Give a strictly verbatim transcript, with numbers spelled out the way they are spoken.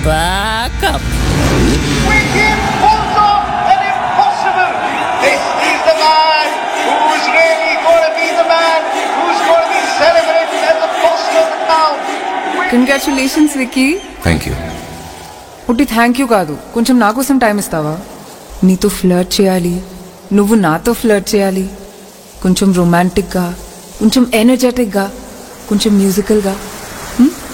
backup. We give pulls off an impossible. This is the man who's really going to be the man who's going to be celebrated as the boss of the town. Congratulations Vicky. Thank you. పుట్టి thank you కాదు, కొంచెం నా కోసం time ఇస్తావా? నీతో flirt చేయాలి, నువ్వు నాతో ఫ్లర్ట్ చేయాలి. కొంచెం రొమాంటిక్గా, కొంచెం ఎనర్జెటిక్గా, కొంచెం మ్యూజికల్గా.